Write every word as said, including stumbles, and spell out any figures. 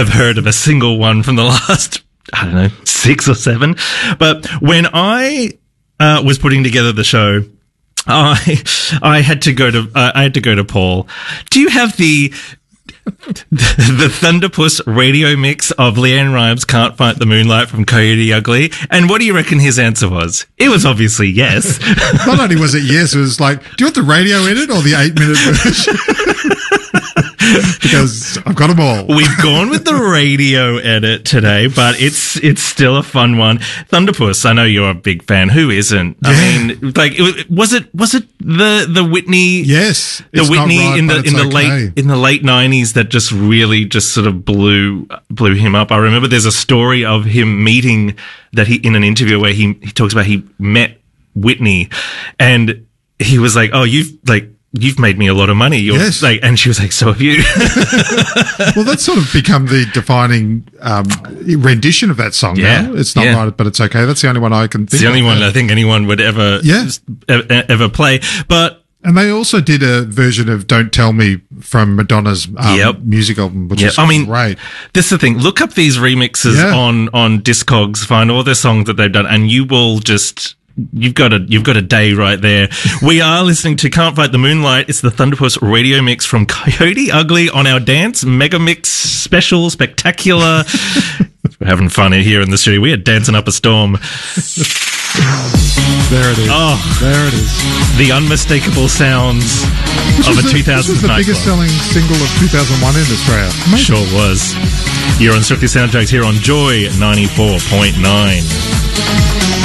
have heard of a single one from the last, I don't know, six or seven. But when I uh, was putting together the show, I I had to go to uh, I had to go to Paul. Do you have the the Thunderpuss radio mix of Leanne Rimes' "Can't Fight the Moonlight" from Coyote Ugly? And what do you reckon his answer was? It was obviously yes. Not only was it yes, it was like, do you want the radio edit or the eight minute version? Because I've got them all. We've gone with the radio edit today, but it's it's still a fun one. Thunderpuss, I know you're a big fan. Who isn't? Yeah. I mean, like, it, was it was it the the Whitney? Yes, the it's Whitney not right, in the but in the it's late okay. in the late nineties that just really just sort of blew blew him up. I remember there's a story of him meeting that he in an interview where he he talks about he met Whitney, and he was like, "Oh, you've like." You've made me a lot of money. You're Yes. like, and she was like, so have you. Well, that's sort of become the defining um, rendition of that song Yeah. now. It's not Yeah. right, but it's okay. That's the only one I can think It's the only of. one I think anyone would ever, Yeah. e- ever play. But And they also did a version of "Don't Tell Me" from Madonna's um, Yep. music album, which yeah, is I mean, great. this is the thing. Look up these remixes Yeah. on on Discogs. Find all their songs that they've done, and you will just. You've got a you've got a day right there. We are listening to "Can't Fight the Moonlight." It's the Thunderpuss radio mix from Coyote Ugly on our Dance Mega Mix Special Spectacular. We're having fun here in the studio. We are dancing up a storm. There it is. Oh. There it is. The unmistakable sounds Which of was a the, two This thousand was the nightclub. biggest selling single of two thousand one in Australia. Amazing. Sure was. You're on Strictly Soundtracks here on Joy ninety-four point nine.